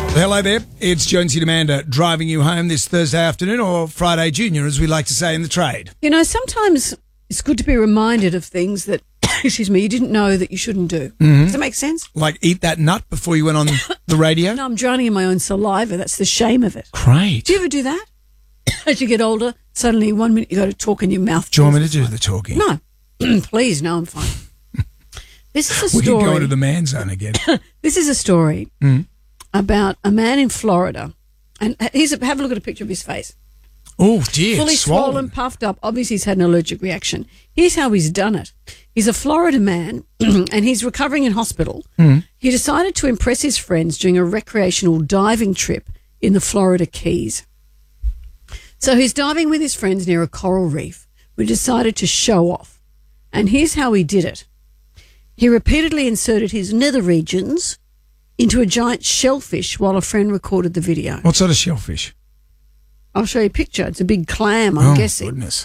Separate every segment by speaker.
Speaker 1: Hello there, it's Jonesy and Amanda driving you home this Thursday afternoon, or Friday Junior, as we like to say in the trade.
Speaker 2: You know, sometimes it's good to be reminded of things that, excuse me, you didn't know that you shouldn't do.
Speaker 1: Mm-hmm.
Speaker 2: Does that make sense?
Speaker 1: Like eat that nut before you went on the radio?
Speaker 2: No, I'm drowning in my own saliva. That's the shame of it.
Speaker 1: Great.
Speaker 2: Do you ever do that? As you get older, suddenly 1 minute you got to talk and your mouth.
Speaker 1: Do you want me to do the talking?
Speaker 2: No. Please, no, I'm fine. This is a
Speaker 1: We
Speaker 2: story.
Speaker 1: can go into the man zone again.
Speaker 2: This is a story about a man in Florida. And have a look at a picture of his face.
Speaker 1: Oh, dear.
Speaker 2: Fully swollen, puffed up. Obviously, he's had an allergic reaction. Here's how he's done it. He's a Florida man, and he's recovering in hospital. He decided to impress his friends during a recreational diving trip in the Florida Keys. So he's diving with his friends near a coral reef. We decided to show off. And here's how he did it. He repeatedly inserted his nether regions into a giant shellfish while a friend recorded the video.
Speaker 1: What sort of shellfish?
Speaker 2: I'll show you a picture. It's a big clam, I'm guessing.
Speaker 1: Oh, goodness.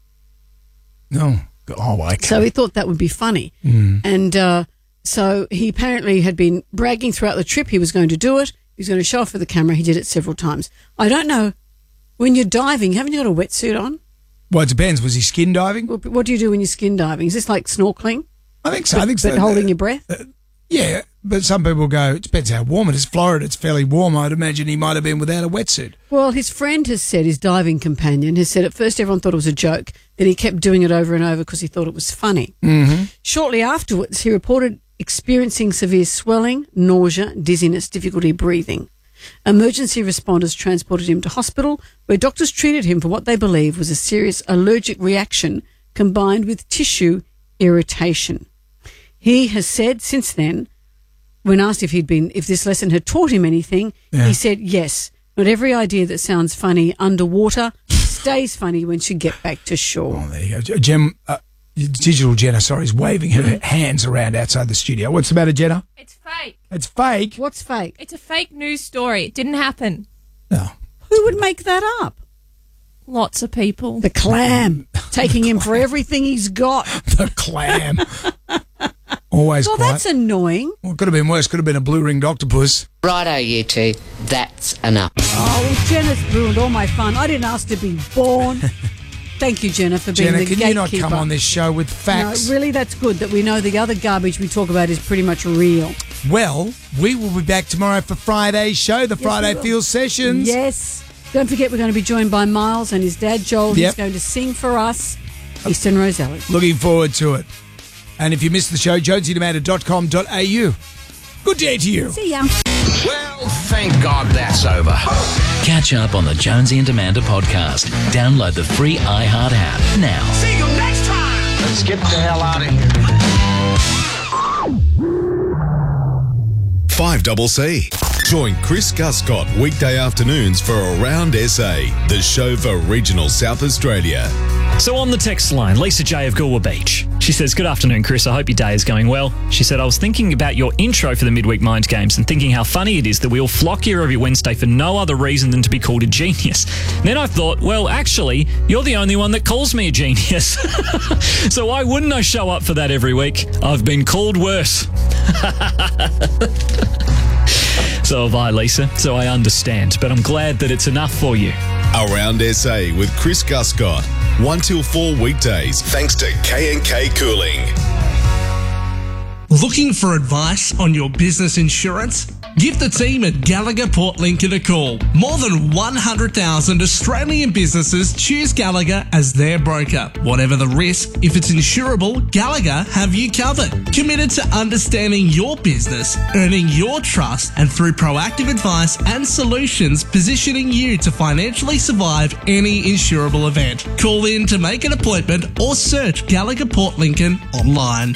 Speaker 1: No. Oh, I can't.
Speaker 2: So he thought that would be funny. And so he apparently had been bragging throughout the trip he was going to do it. He was going to show off for the camera. He did it several times. I don't know. When you're diving, haven't you got a wetsuit on?
Speaker 1: Well, it depends. Was he skin diving?
Speaker 2: What do you do when you're skin diving? Is this like snorkeling?
Speaker 1: I think so.
Speaker 2: But holding your breath?
Speaker 1: Yeah, but some people go, it depends how warm it is. Florida, it's fairly warm. I'd imagine he might have been without a wetsuit.
Speaker 2: Well, his friend has said, his diving companion has said at first everyone thought it was a joke, then he kept doing it over and over because he thought it was funny. Shortly afterwards, he reported experiencing severe swelling, nausea, dizziness, difficulty breathing. Emergency responders transported him to hospital, where doctors treated him for what they believe was a serious allergic reaction combined with tissue irritation. He has said since then, when asked if this lesson had taught him anything, he said yes. Not every idea that sounds funny underwater stays funny once you get back to shore.
Speaker 1: Oh, there you go. Digital Jenna, is waving her hands around outside the studio. What's the matter, Jenna?
Speaker 3: It's fake.
Speaker 1: It's fake?
Speaker 2: What's fake?
Speaker 3: It's a fake news story. It didn't happen.
Speaker 1: No.
Speaker 2: Who would make that up?
Speaker 3: Lots of people.
Speaker 2: The clam. Taking him for everything he's got.
Speaker 1: The clam. Always
Speaker 2: Well,
Speaker 1: quiet.
Speaker 2: that's annoying.
Speaker 1: Well, it could have been worse. Could have been a blue-ringed octopus.
Speaker 4: Righto, you two. That's enough.
Speaker 2: Oh, well, Jenna's ruined all my fun. I didn't ask to be born. Thank you, Jenna, for being
Speaker 1: Jenna,
Speaker 2: the
Speaker 1: can
Speaker 2: gatekeeper.
Speaker 1: you not come on this show with facts?
Speaker 2: No, really, that's good that we know the other garbage we talk about is pretty much real.
Speaker 1: Well, we will be back tomorrow for Friday's show, the Friday
Speaker 2: we will.
Speaker 1: Field Sessions.
Speaker 2: Yes. Don't forget we're going to be joined by Miles and his dad, Joel. He's going to sing for us, Eastern Roselli.
Speaker 1: Looking forward to it. And if you missed the show, jonesyandamanda.com.au. Good day to you.
Speaker 2: See ya.
Speaker 5: Well, thank God that's over.
Speaker 6: Catch up on the Jonesy and Amanda podcast. Download the free iHeart app now.
Speaker 5: See you next time. Let's get the hell out of here.
Speaker 7: 5CC. Join Chris Guscott weekday afternoons for Around SA, the show for regional South Australia.
Speaker 8: So on the text line, Lisa J of Goolwa Beach. She says, good afternoon, Chris. I hope your day is going well. She said, I was thinking about your intro for the Midweek Mind Games and thinking how funny it is that we all flock here every Wednesday for no other reason than to be called a genius. And then I thought, well, actually, you're the only one that calls me a genius. So why wouldn't I show up for that every week? I've been called worse. So have I, Lisa. So I understand. But I'm glad that it's enough for you.
Speaker 7: Around SA with Chris Guscott. 1 till 4 weekdays, thanks to K&K Cooling.
Speaker 9: Looking for advice on your business insurance? Give the team at Gallagher Port Lincoln a call. More than 100,000 Australian businesses choose Gallagher as their broker. Whatever the risk, if it's insurable, Gallagher have you covered. Committed to understanding your business, earning your trust, and through proactive advice and solutions, positioning you to financially survive any insurable event. Call in to make an appointment or search Gallagher Port Lincoln online.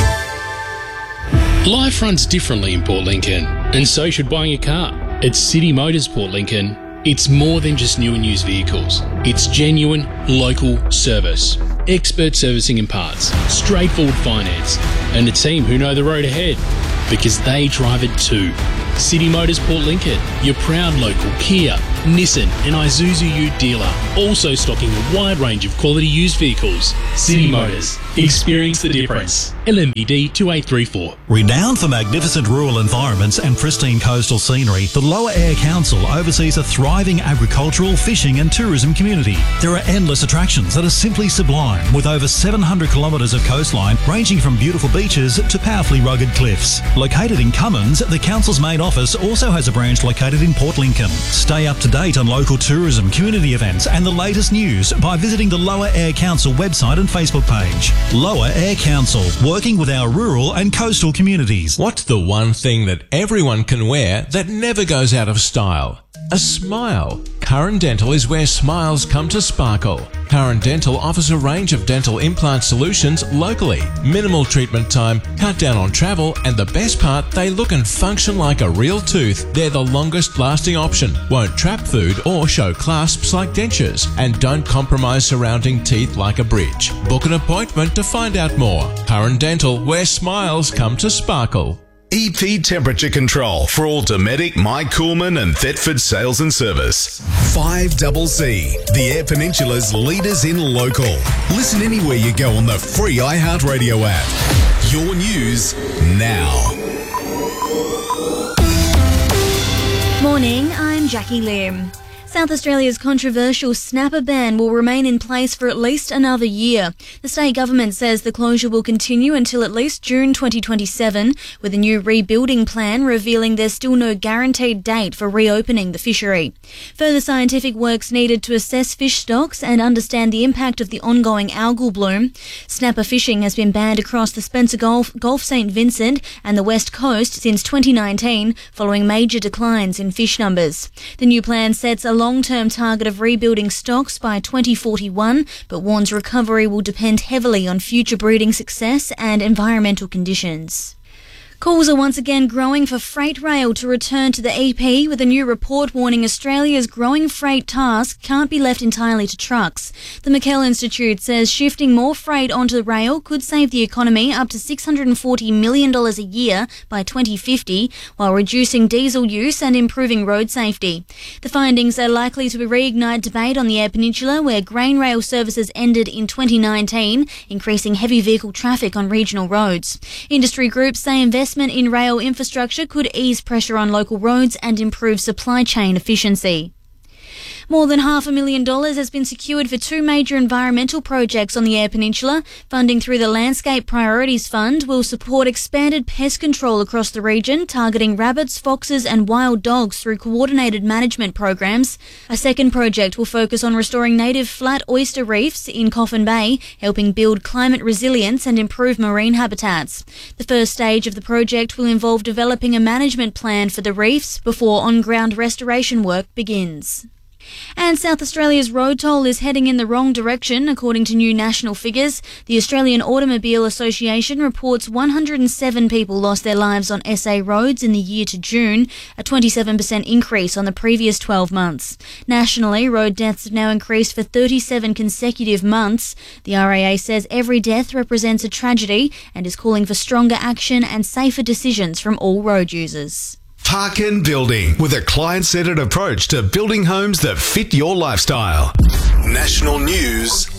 Speaker 10: Life runs differently in Port Lincoln, and so should buying a car. At City Motors Port Lincoln, it's more than just new and used vehicles. It's genuine, local service, expert servicing and parts, straightforward finance, and a team who know the road ahead, because they drive it too. City Motors Port Lincoln, your proud local Kia, Nissan and Isuzu Ute dealer, also stocking a wide range of quality used vehicles. City Motors. Experience the difference. LMBD 2834.
Speaker 11: Renowned for magnificent rural environments and pristine coastal scenery, the Lower Eyre Council oversees a thriving agricultural, fishing and tourism community. There are endless attractions that are simply sublime, with over 700 kilometres of coastline ranging from beautiful beaches to powerfully rugged cliffs. Located in Cummins, the council's main office also has a branch located in Port Lincoln. Stay up to date on local tourism, community events and the latest news by visiting the Lower Eyre Council website and Facebook page. Lower Eyre Council, working with our rural and coastal communities.
Speaker 12: What's the one thing that everyone can wear that never goes out of style? A smile. Curran Dental is where smiles come to sparkle. Curran Dental offers a range of dental implant solutions locally. Minimal treatment time, cut down on travel, and the best part, they look and function like a real tooth. They're the longest lasting option, won't trap food or show clasps like dentures, and don't compromise surrounding teeth like a bridge. Book an appointment to find out more. Curran Dental, where smiles come to sparkle.
Speaker 7: EP Temperature Control for all Dometic, Mike Coolman and Thetford sales and service. 5CC, the Eyre Peninsula's leaders in local. Listen anywhere you go on the free iHeartRadio app. Your news now.
Speaker 13: Morning, I'm Jackie Lim. South Australia's controversial snapper ban will remain in place for at least another year. The state government says the closure will continue until at least June 2027, with a new rebuilding plan revealing there's still no guaranteed date for reopening the fishery. Further scientific work's needed to assess fish stocks and understand the impact of the ongoing algal bloom. Snapper fishing has been banned across the Spencer Gulf, St Vincent and the West Coast since 2019, following major declines in fish numbers. The new plan sets a long-term target of rebuilding stocks by 2041, but warns recovery will depend heavily on future breeding success and environmental conditions. Calls are once again growing for freight rail to return to the EP, with a new report warning Australia's growing freight task can't be left entirely to trucks. The McKell Institute says shifting more freight onto rail could save the economy up to $640 million a year by 2050, while reducing diesel use and improving road safety. The findings are likely to reignite debate on the Eyre Peninsula, where grain rail services ended in 2019, increasing heavy vehicle traffic on regional roads. Industry groups say investment in rail infrastructure could ease pressure on local roads and improve supply chain efficiency. More than $500,000 has been secured for two major environmental projects on the Eyre Peninsula. Funding through the Landscape Priorities Fund will support expanded pest control across the region, targeting rabbits, foxes and wild dogs through coordinated management programs. A second project will focus on restoring native flat oyster reefs in Coffin Bay, helping build climate resilience and improve marine habitats. The first stage of the project will involve developing a management plan for the reefs before on-ground restoration work begins. And South Australia's road toll is heading in the wrong direction, according to new national figures. The Australian Automobile Association reports 107 people lost their lives on SA roads in the year to June, a 27% increase on the previous 12 months. Nationally, road deaths have now increased for 37 consecutive months. The RAA says every death represents a tragedy and is calling for stronger action and safer decisions from all road users.
Speaker 7: Parkin Building, with a client-centred approach to building homes that fit your lifestyle. National news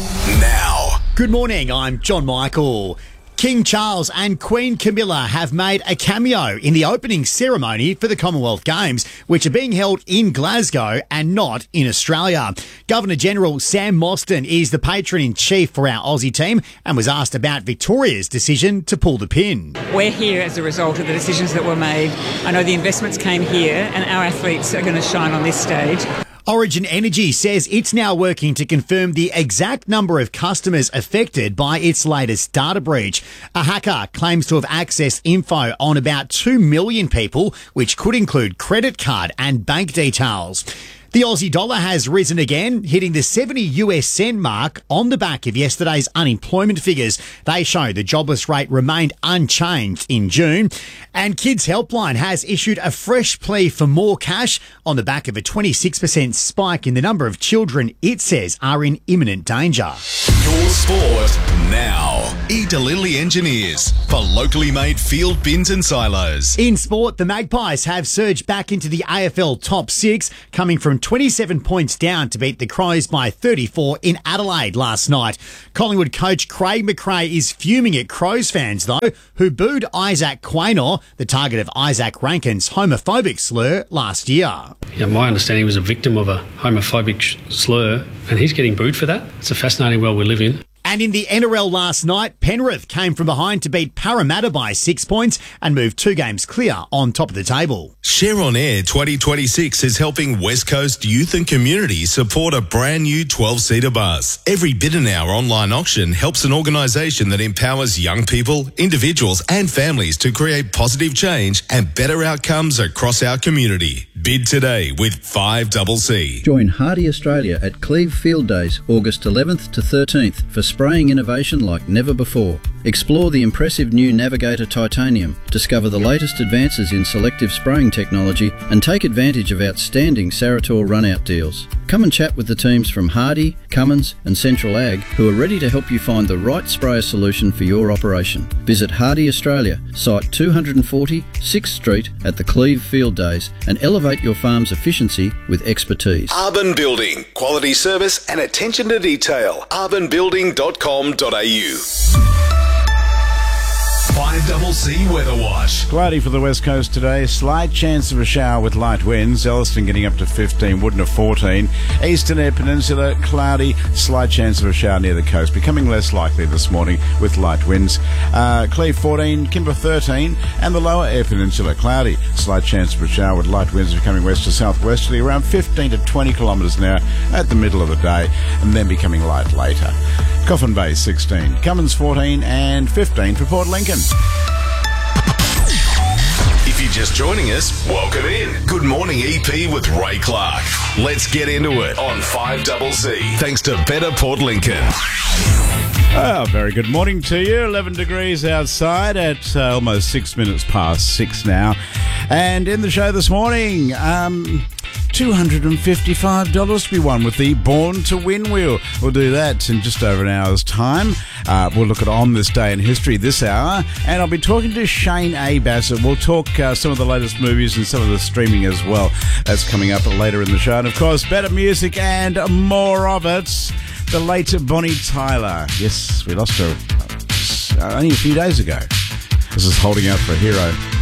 Speaker 7: now.
Speaker 14: Good morning, I'm John Michael. King Charles and Queen Camilla have made a cameo in the opening ceremony for the Commonwealth Games, which are being held in Glasgow and not in Australia. Governor-General Sam Mostyn is the patron-in-chief for our Aussie team and was asked about Victoria's decision to pull the pin.
Speaker 15: We're here as a result of the decisions that were made. I know the investments came here and our athletes are going to shine on this stage.
Speaker 14: Origin Energy says it's now working to confirm the exact number of customers affected by its latest data breach. A hacker claims to have accessed info on about 2 million people, which could include credit card and bank details. The Aussie dollar has risen again, hitting the 70 US cent mark on the back of yesterday's unemployment figures. They show the jobless rate remained unchanged in June. And Kids Helpline has issued a fresh plea for more cash on the back of a 26% spike in the number of children it says are in imminent danger.
Speaker 7: You're Your sport now. Lilly Engineers for locally made field bins and silos.
Speaker 14: In sport, the Magpies have surged back into the AFL top 6, coming from 27 points down to beat the Crows by 34 in Adelaide last night. Collingwood coach Craig McRae is fuming at Crows fans, though, who booed Isaac Quaynor, the target of Isaac Rankin's homophobic slur last year.
Speaker 16: Yeah, my understanding he was a victim of a homophobic slur, and he's getting booed for that. It's a fascinating world we live in.
Speaker 14: And in the NRL last night, Penrith came from behind to beat Parramatta by 6 points and move 2 games clear on top of the table.
Speaker 7: Share on Air 2026 is helping West Coast youth and community support a brand new 12-seater bus. Every bid in our online auction helps an organisation that empowers young people, individuals and families to create positive change and better outcomes across our community. Bid today with 5CC.
Speaker 17: Join Hardy Australia at Cleve Field Days, August 11th to 13th for spraying innovation like never before. Explore the impressive new Navigator Titanium, discover the latest advances in selective spraying technology and take advantage of outstanding Sarator run-out deals. Come and chat with the teams from Hardy, Cummins and Central Ag who are ready to help you find the right sprayer solution for your operation. Visit Hardy Australia, site 240 6th Street at the Cleve Field Days and elevate your farm's efficiency with expertise.
Speaker 7: Arbin Building, quality service and attention to detail. arbinbuilding.com.au. 5CC Weather Watch.
Speaker 18: Cloudy for the west coast today. Slight chance of a shower with light winds. Elliston getting up to 15, Woodna 14. Eastern Air Peninsula, cloudy. Slight chance of a shower near the coast. Becoming less likely this morning with light winds. Cleve 14, Kimber 13. And the lower Air Peninsula, cloudy. Slight chance of a shower with light winds becoming west to southwesterly around 15 to 20 kilometres an hour at the middle of the day. And then becoming light later. Coffin Bay 16, Cummins 14 and 15 for Port Lincoln.
Speaker 7: If you're just joining us, welcome in. Good morning, EP with Ray Clark. Let's get into it on 5CC. Thanks to Better Port Lincoln.
Speaker 18: Oh, very good morning to you. 11 degrees outside at almost 6 minutes past 6 now. And in the show this morning, $255 to be won with the Born to Win wheel. We'll do that in just over an hour's time. We'll look at On This Day in History this hour. And I'll be talking to Shane A. Bassett. We'll talk some of the latest movies and some of the streaming as well. That's coming up later in the show. And, of course, better music and more of it. The late Bonnie Tyler. Yes, we lost her only a few days ago. This is Holding Out for a Hero.